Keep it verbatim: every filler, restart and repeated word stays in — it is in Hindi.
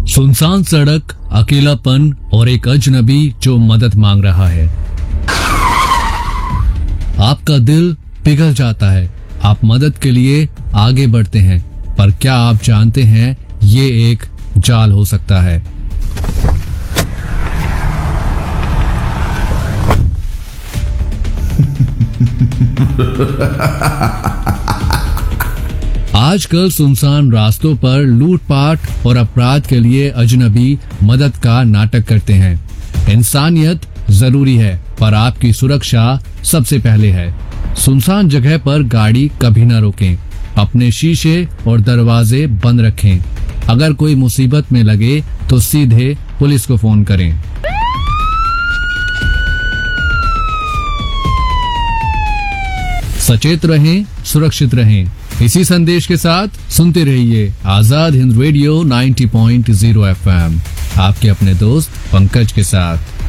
सुनसान सड़क, अकेलापन और एक अजनबी जो मदद मांग रहा है। आपका दिल पिघल जाता है। आप मदद के लिए आगे बढ़ते हैं, पर क्या आप जानते हैं ये एक जाल हो सकता है। आजकल सुनसान रास्तों पर लूटपाट और अपराध के लिए अजनबी मदद का नाटक करते हैं। इंसानियत जरूरी है, पर आपकी सुरक्षा सबसे पहले है। सुनसान जगह पर गाड़ी कभी न रोकें। अपने शीशे और दरवाजे बंद रखें। अगर कोई मुसीबत में लगे तो सीधे पुलिस को फोन करें। सचेत रहें, सुरक्षित रहें। इसी संदेश के साथ सुनते रहिए आजाद हिंद रेडियो नब्बे पॉइंट शून्य एफ एम, आपके अपने दोस्त पंकज के साथ।